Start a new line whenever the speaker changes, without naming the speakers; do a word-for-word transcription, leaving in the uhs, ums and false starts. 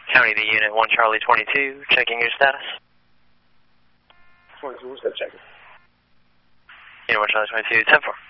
County to Unit one Charlie twenty-two, checking your status.
twenty-two, what's that checking?
Unit one Charlie twenty-two, ten four.